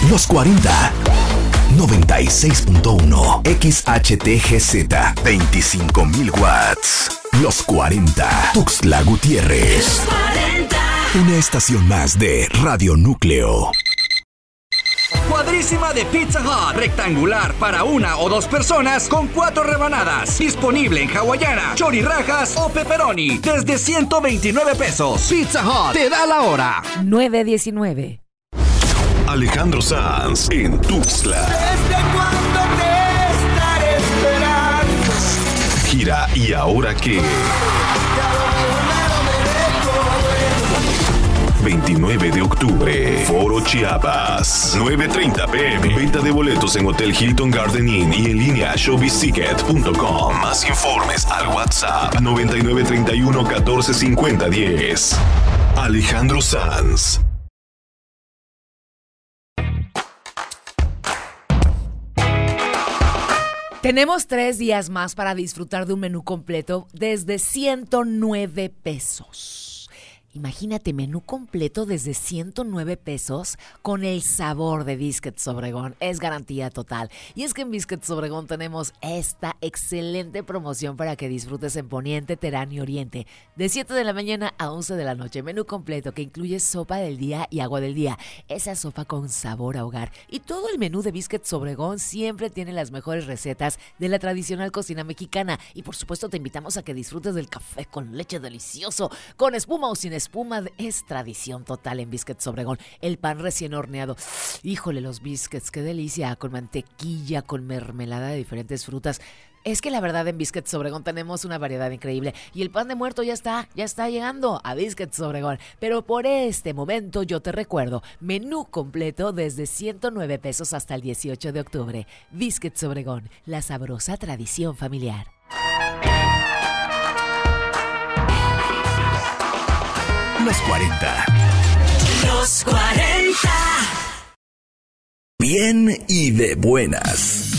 Los 40. 96.1 XHTGZ 25,000 watts. Los 40. Tuxtla Gutiérrez. Los 40. Una estación más de Radio Núcleo. Cuadrísima de Pizza Hut, rectangular para una o dos personas con 4 rebanadas. Disponible en hawaiana, chorirrajas o pepperoni desde 129 pesos. Pizza Hut te da la hora. 9:19. Alejandro Sanz en Tuxtla. ¿Desde cuándo te estaré esperando? Gira ¿Y ahora qué? 29 de octubre, Foro Chiapas, 9:30 p.m. Venta de boletos en Hotel Hilton Garden Inn y en línea showbizticket.com. Más informes al WhatsApp 9931 14 50 10. Alejandro Sanz. Tenemos 3 días más para disfrutar de un menú completo desde 109 pesos. Imagínate, menú completo desde 109 pesos con el sabor de Biscuits Obregón. Es garantía total. Y es que en Biscuits Obregón tenemos esta excelente promoción para que disfrutes en Poniente, Terán y Oriente. De 7 de la mañana a 11 de la noche. Menú completo que incluye sopa del día y agua del día. Esa sopa con sabor a hogar. Y todo el menú de Biscuits Obregón siempre tiene las mejores recetas de la tradicional cocina mexicana. Y por supuesto te invitamos a que disfrutes del café con leche delicioso, con espuma o sin espuma. Es tradición total en Biscuits Obregón. El pan recién horneado. Híjole, los biscuits, qué delicia. Con mantequilla, con mermelada de diferentes frutas. Es que la verdad en Biscuits Obregón tenemos una variedad increíble. Y el pan de muerto ya está llegando a Biscuits Obregón. Pero por este momento yo te recuerdo, menú completo desde 109 pesos hasta el 18 de octubre. Biscuits Obregón, la sabrosa tradición familiar. Los 40. Los 40. Bien y de buenas.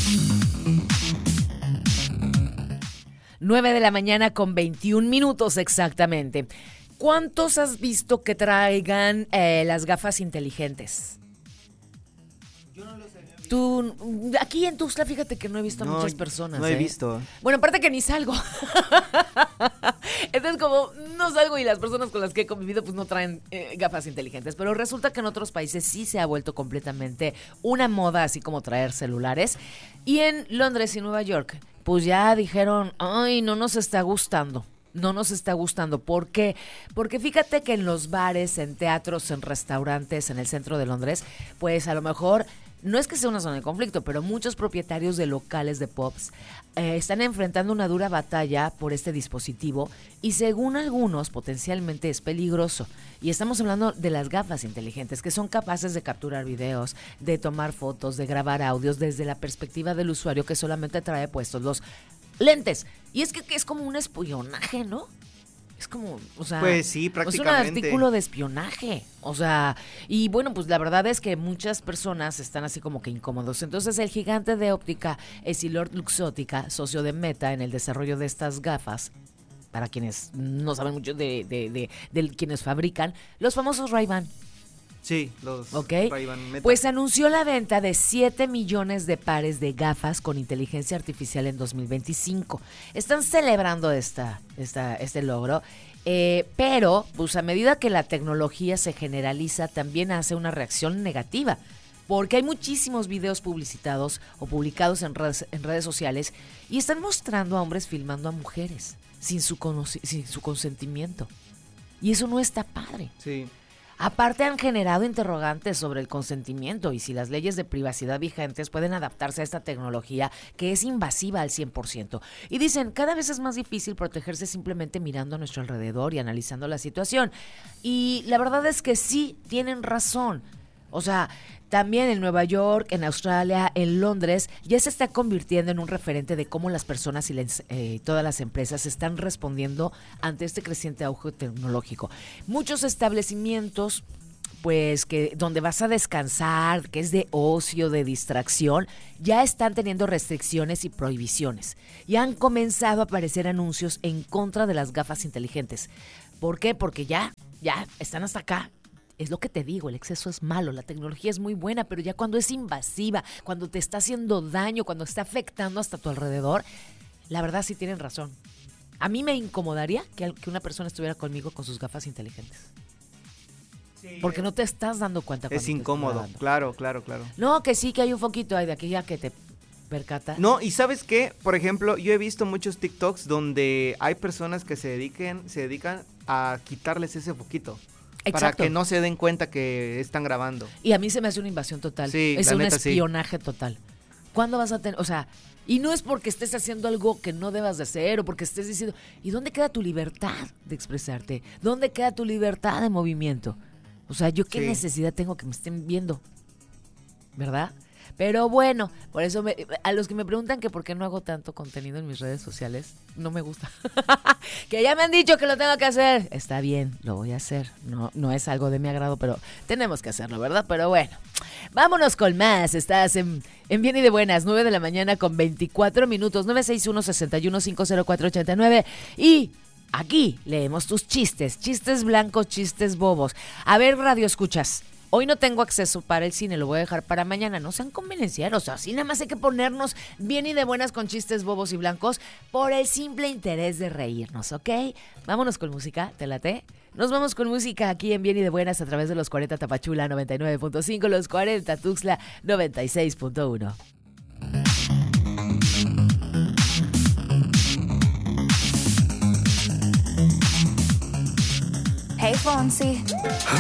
9 de la mañana con 21 minutos exactamente. ¿Cuántos has visto que traigan las gafas inteligentes? Yo no los he visto. Tú, aquí en Tuxtla, fíjate que no he visto a muchas personas. No he visto. Bueno, aparte que ni salgo. Entonces, como no salgo y las personas con las que he convivido pues no traen gafas inteligentes. Pero resulta que en otros países sí se ha vuelto completamente una moda, así como traer celulares. Y en Londres y Nueva York, pues ya dijeron, ay, no nos está gustando. No nos está gustando. ¿Por qué? Porque fíjate que en los bares, en teatros, en restaurantes, en el centro de Londres, pues a lo mejor no es que sea una zona de conflicto, pero muchos propietarios de locales de pubs están enfrentando una dura batalla por este dispositivo y según algunos potencialmente es peligroso. Y estamos hablando de las gafas inteligentes que son capaces de capturar videos, de tomar fotos, de grabar audios desde la perspectiva del usuario que solamente trae puestos los lentes. Y es que es como un espionaje, ¿no? Es como, o sea, pues sí, prácticamente. Es un artículo de espionaje. O sea, y bueno, pues la verdad es que muchas personas están así como que incómodos. Entonces, el gigante de óptica EssilorLuxottica, socio de Meta en el desarrollo de estas gafas, para quienes no saben mucho de quienes fabrican, los famosos Ray-Ban. Sí, los ¿Okay? Ray-Ban Meta. Pues anunció la venta de 7 millones de pares de gafas con inteligencia artificial en 2025. Están celebrando este logro, pero pues a medida que la tecnología se generaliza, también hace una reacción negativa. Porque hay muchísimos videos publicitados o publicados en redes sociales y están mostrando a hombres filmando a mujeres sin su consentimiento. Y eso no está padre. Sí. Aparte han generado interrogantes sobre el consentimiento y si las leyes de privacidad vigentes pueden adaptarse a esta tecnología que es invasiva al 100%. Y dicen, cada vez es más difícil protegerse simplemente mirando a nuestro alrededor y analizando la situación. Y la verdad es que sí, tienen razón. O sea, también en Nueva York, en Australia, en Londres, ya se está convirtiendo en un referente de cómo las personas y todas las empresas están respondiendo ante este creciente auge tecnológico. Muchos establecimientos, pues, que donde vas a descansar, que es de ocio, de distracción, ya están teniendo restricciones y prohibiciones. Y han comenzado a aparecer anuncios en contra de las gafas inteligentes. ¿Por qué? Porque ya están hasta acá. es lo que te digo, el exceso es malo, la tecnología es muy buena, pero ya cuando es invasiva, cuando te está haciendo daño, cuando está afectando hasta tu alrededor, la verdad sí tienen razón. A mí me incomodaría que una persona estuviera conmigo con sus gafas inteligentes. Sí, porque no te estás dando cuenta. Es incómodo, claro. No, que sí, que hay un foquito ahí de aquí ya que te percatas. No, y ¿sabes qué? Por ejemplo, yo he visto muchos TikToks donde hay personas que se dedican a quitarles ese foquito. Exacto. Para que no se den cuenta que están grabando. Y a mí se me hace una invasión total. Sí, es la un neta, espionaje total. ¿Cuándo vas a tener? O sea, y no es porque estés haciendo algo que no debas de hacer o porque estés diciendo... ¿Y dónde queda tu libertad de expresarte? ¿Dónde queda tu libertad de movimiento? O sea, ¿yo qué necesidad tengo que me estén viendo? ¿Verdad? Pero bueno, por eso a los que me preguntan que por qué no hago tanto contenido en mis redes sociales, no me gusta. Que ya me han dicho que lo tengo que hacer. Está bien, lo voy a hacer. No es algo de mi agrado, pero tenemos que hacerlo, ¿verdad? Pero bueno, vámonos con más. Estás en Bien y de Buenas, 9 de la mañana con 24 minutos, 961-61-50489. Y aquí leemos tus chistes blancos, chistes bobos. A ver, radio escuchas. Hoy no tengo acceso para el cine, lo voy a dejar para mañana. No sean convenencieros, así nada más hay que ponernos bien y de buenas con chistes bobos y blancos por el simple interés de reírnos, ¿ok? Vámonos con música, ¿te late? Nos vamos con música aquí en Bien y de Buenas a través de los 40 Tapachula 99.5, los 40 Tuxtla 96.1. Hey, Fonsi.